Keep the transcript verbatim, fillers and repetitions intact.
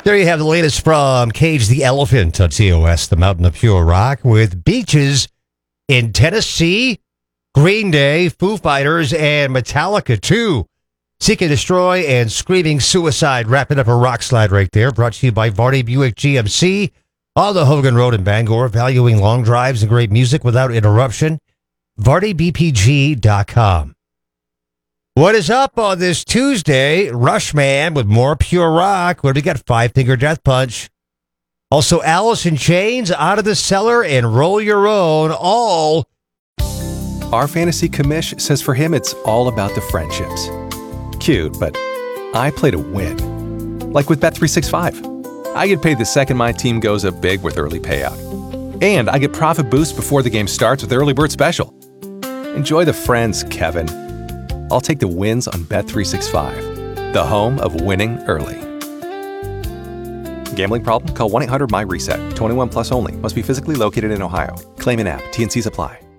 There you have the latest from Cage the Elephant on T O S, the Mountain of Pure Rock, with Beaches in Tennessee, Green Day, Foo Fighters, and Metallica, too. Seek and Destroy and Screaming Suicide, wrapping up a rock slide right there. Brought to you by Vardy Buick G M C on the Hogan Road in Bangor, valuing long drives and great music without interruption. Vardy B P G dot com. What is up on this Tuesday? Rushman with more pure rock. What do we got? Five Finger Death Punch. Also, Alice in Chains, Out of the Cellar, and Roll Your Own. All. Our fantasy commish says for him it's all about the friendships. Cute, but I play to win. Like with Bet three sixty-five. I get paid the second my team goes up big with early payout. And I get profit boost before the game starts with Early Bird Special. Enjoy the friends, Kevin. I'll take the wins on Bet three sixty-five, the home of winning early. Gambling problem? Call one eight hundred M Y RESET. twenty-one plus only. Must be physically located in Ohio. Claim in app. T N Cs apply.